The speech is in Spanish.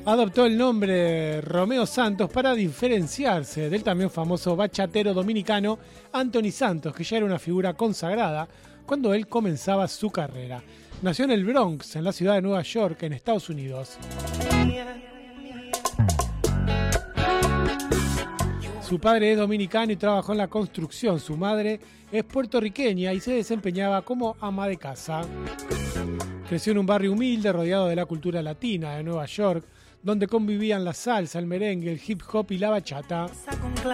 Adoptó el nombre Romeo Santos para diferenciarse del también famoso bachatero dominicano Anthony Santos, que ya era una figura consagrada cuando él comenzaba su carrera. Nació en el Bronx, en la ciudad de Nueva York, en Estados Unidos. Su padre es dominicano y trabajó en la construcción. Su madre es puertorriqueña y se desempeñaba como ama de casa. Creció en un barrio humilde rodeado de la cultura latina de Nueva York, donde convivían la salsa, el merengue, el hip hop y la bachata.